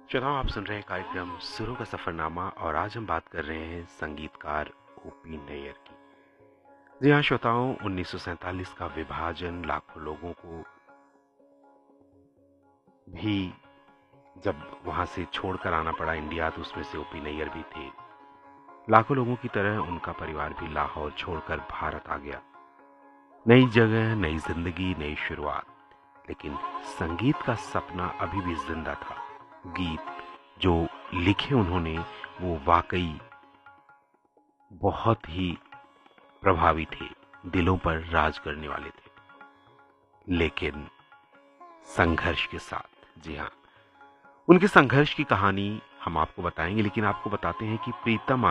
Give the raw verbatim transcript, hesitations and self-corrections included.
श्रोताओं, आप सुन रहे हैं कार्यक्रम सुरों का सफरनामा और आज हम बात कर रहे हैं संगीतकार ओपी नैयर की। जी हाँ श्रोताओं, उन्नीस सौ सैंतालीस का विभाजन लाखों लोगों को भी जब वहां से छोड़कर आना पड़ा इंडिया, तो उसमें से ओपी नैयर भी थे। लाखों लोगों की तरह उनका परिवार भी लाहौर छोड़कर भारत आ गया। नई जगह, नई जिंदगी, नई शुरुआत। लेकिन संगीत का सपना अभी भी जिंदा था। गीत जो लिखे उन्होंने वो वाकई बहुत ही प्रभावी थे, दिलों पर राज करने वाले थे, लेकिन संघर्ष के साथ। जी हाँ, उनके संघर्ष की कहानी हम आपको बताएंगे, लेकिन आपको बताते हैं कि प्रीतम